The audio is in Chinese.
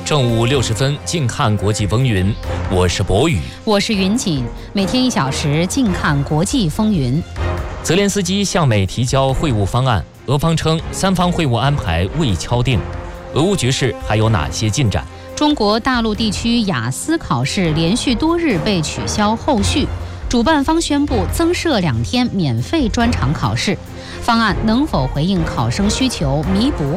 正午60分，近看国际风云。我是博宇， 我是云锦。每天1小时，近看国际风云。 泽连斯基向美提交会晤方案，俄方称三方会晤安排未敲定。俄乌局势还有哪些进展？ 中国大陆地区雅思考试连续多日被取消后续，主办方宣布增设2天免费专场考试。方案能否回应考生需求，弥补